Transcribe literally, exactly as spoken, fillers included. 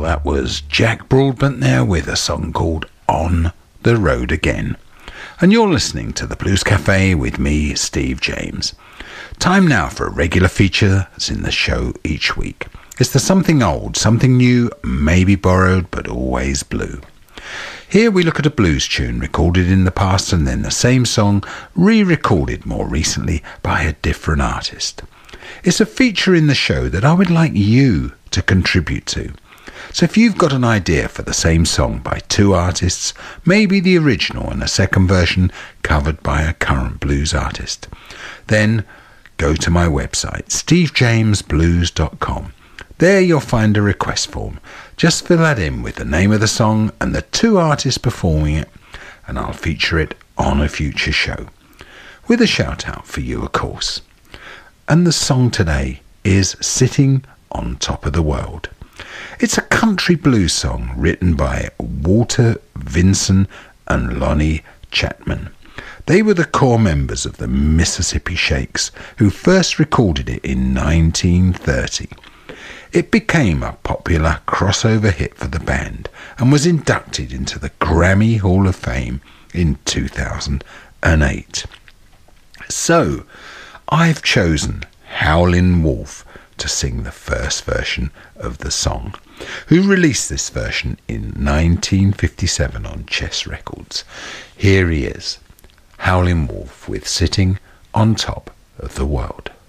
that was Jack Broadbent there with a song called On the Road Again. And you're listening to the Blues Cafe with me, Steve James. Time now for a regular feature that's in the show each week. It's the something old, something new, maybe borrowed, but always blue. Here we look at a blues tune recorded in the past and then the same song re-recorded more recently by a different artist. It's a feature in the show that I would like you to contribute to. So if you've got an idea for the same song by two artists, maybe the original and a second version covered by a current blues artist, then go to my website, steve james blues dot com. There you'll find a request form. Just fill that in with the name of the song and the two artists performing it, and I'll feature it on a future show. With a shout out for you, of course. And the song today is Sitting on Top of the World. It's a country blues song written by Walter Vinson and Lonnie Chapman. They were the core members of the Mississippi Shakes who first recorded it in nineteen thirty. It became a popular crossover hit for the band and was inducted into the Grammy Hall of Fame in two thousand eight. So, I've chosen Howlin' Wolf to sing the first version of the song, who released this version in nineteen fifty-seven on Chess Records. Here he is, Howlin' Wolf with Sitting on Top of the World.